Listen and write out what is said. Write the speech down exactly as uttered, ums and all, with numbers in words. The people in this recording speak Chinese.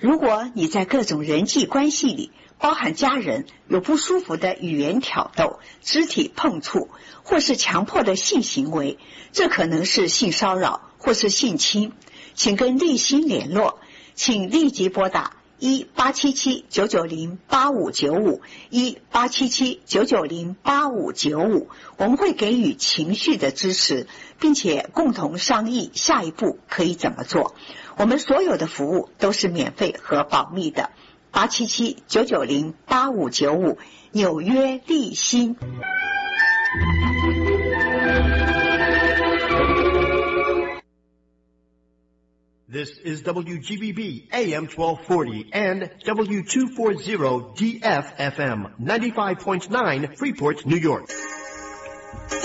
如果你在各种人际关系里，包含家人，有不舒服的语言挑逗、肢体碰触，或是强迫的性行为，这可能是性骚扰或是性侵，请跟立新联络，请立即拨打一八七七九九零八五九五一八七七九九零八五九五，我们会给予情绪的支持，并且共同商议下一步可以怎么做。我们所有的服务都是免费和保密的。八七七九九零八五九五，纽约立新。 This is W G B B A M twelve forty and W two forty D F F M ninety-five point nine Freeport, New York.